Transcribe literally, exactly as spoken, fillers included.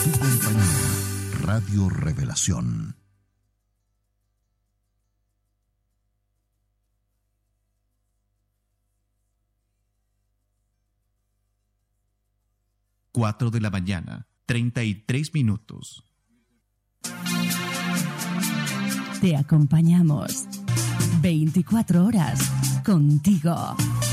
Tu compañía, Radio Revelación. Cuatro de la mañana, treinta y tres minutos. Te acompañamos veinticuatro horas contigo.